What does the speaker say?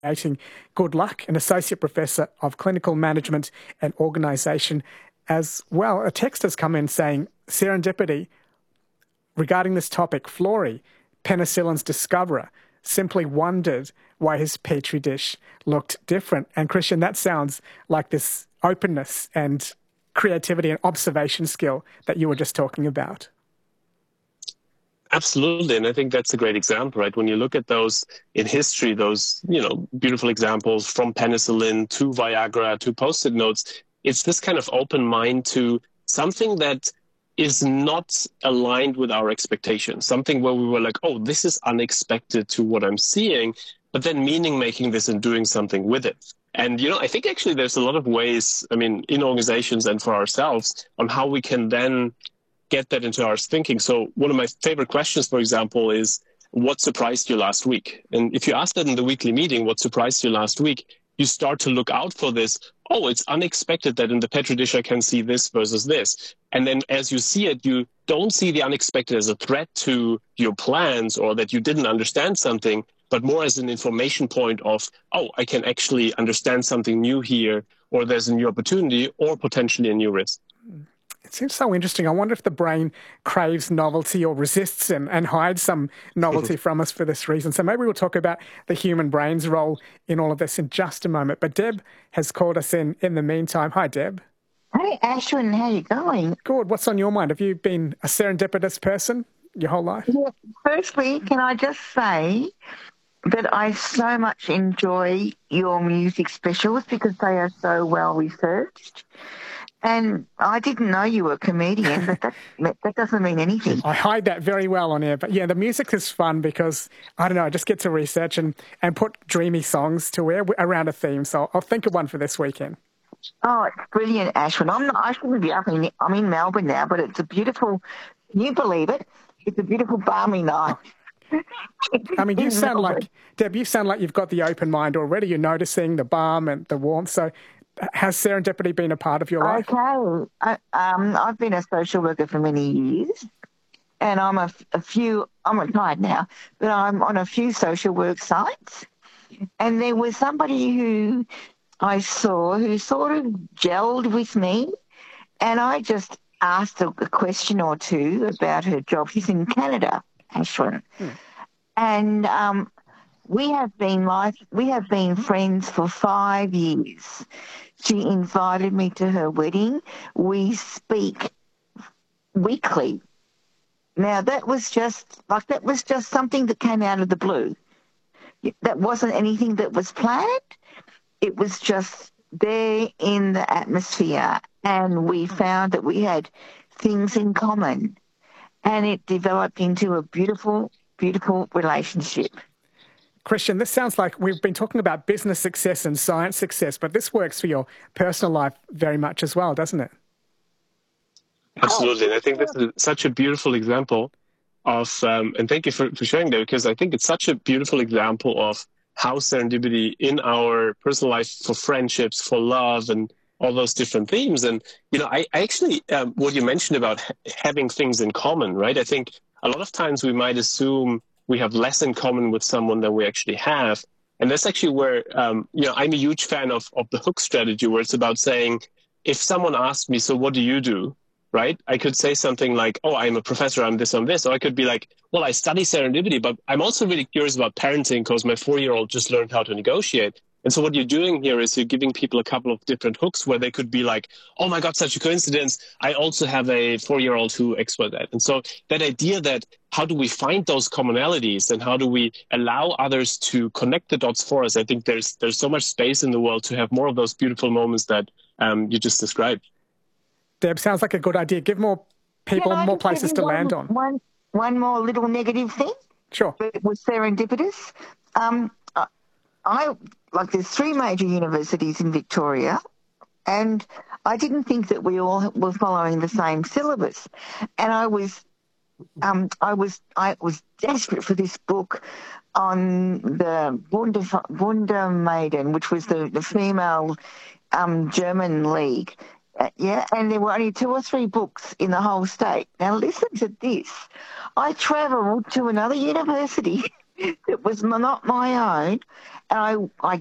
Good luck, an Associate Professor of Clinical Management and Organisation as well. A text has come in saying, serendipity regarding this topic. Florey, penicillin's discoverer, simply wondered why his petri dish looked different. And Christian, that sounds like this openness and creativity and observation skill that you were just talking about. Absolutely. And I think that's a great example, right? When you look at those in history, those, beautiful examples from penicillin to Viagra to Post-it notes, it's this kind of open mind to something that is not aligned with our expectations, something where we were like, oh, this is unexpected to what I'm seeing, but then meaning making this and doing something with it. And, I think actually there's a lot of ways, in organizations and for ourselves on how we can then get that into our thinking. So one of my favorite questions, for example, is what surprised you last week? And if you ask that in the weekly meeting, what surprised you last week, you start to look out for this. Oh, it's unexpected that in the Petri dish I can see this versus this. And then as you see it, you don't see the unexpected as a threat to your plans or that you didn't understand something, but more as an information point of, oh, I can actually understand something new here, or there's a new opportunity or potentially a new risk. It seems so interesting. I wonder if the brain craves novelty or resists and hides some novelty from us for this reason. So maybe we'll talk about the human brain's role in all of this in just a moment. But Deb has called us in the meantime. Hi, Deb. Hey, Ashwin, how you going? Good. What's on your mind? Have you been a serendipitous person your whole life? Yeah. Firstly, can I just say that I so much enjoy your music specials because they are so well researched. And I didn't know you were a comedian, but that doesn't mean anything. I hide that very well on air. But yeah, the music is fun because, I don't know, I just get to research and put dreamy songs to air around a theme. So I'll think of one for this weekend. Oh, it's brilliant, Ashwin. I shouldn't be up I'm in Melbourne now, but it's a beautiful, can you believe it? It's a beautiful balmy night. You sound like, Deb, you've got the open mind already. You're noticing the balm and the warmth. So has serendipity been a part of your life? Okay. I've been a social worker for many years, and I'm retired now, but I'm on a few social work sites. And there was somebody who I saw who sort of gelled with me, and I just asked a question or two about her job. She's in Canada, Ashwin. And we have been friends for 5 years. She invited me to her wedding. We speak weekly. Now that was just something that came out of the blue. That wasn't anything that was planned. It was just there in the atmosphere, and we found that we had things in common, and it developed into a beautiful, beautiful relationship. Christian, this sounds like we've been talking about business success and science success, but this works for your personal life very much as well, doesn't it? Absolutely. And I think this is such a beautiful example of, and thank you for sharing that, because I think it's such a beautiful example of how serendipity in our personal life for friendships, for love, and all those different themes. And, I actually, what you mentioned about having things in common, right? I think a lot of times we might assume we have less in common with someone than we actually have. And that's actually where, I'm a huge fan of the hook strategy, where it's about saying, if someone asks me, so what do you do? Right? I could say something like, oh, I'm a professor, I'm this. Or I could be like, well, I study serendipity, but I'm also really curious about parenting because my 4-year-old just learned how to negotiate. And so what you're doing here is you're giving people a couple of different hooks where they could be like, oh my God, such a coincidence. I also have a 4-year-old who X, Y, Z. And so that idea that how do we find those commonalities and how do we allow others to connect the dots for us? I think there's so much space in the world to have more of those beautiful moments that you just described. Deb, sounds like a good idea. Give more people more places to land on. One more little negative thing. Sure. It was serendipitous. There's 3 major universities in Victoria, and I didn't think that we all were following the same syllabus. And I was desperate for this book on the Wundermaiden, which was the female German league. And there were only 2 or 3 books in the whole state. Now listen to this. I travelled to another university It was not my own. And I